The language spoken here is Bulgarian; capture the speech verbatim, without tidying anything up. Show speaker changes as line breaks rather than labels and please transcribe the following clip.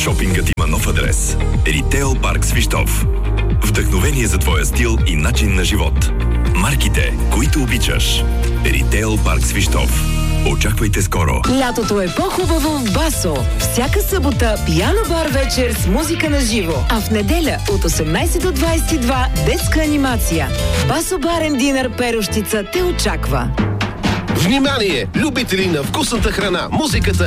Шопингът има нов адрес. Ритейл парк Свищов. Вдъхновение за твоя стил и начин на живот. Марките, които обичаш. Ритейл парк Свищов. Очаквайте скоро.
Лятото е по-хубаво в Басо. Всяка събота пиано бар вечер с музика на живо. А в неделя от осемнайсет до двайсет и два детска анимация. Басо барен динър Перущица те очаква.
Внимание! Любители на вкусната храна, музиката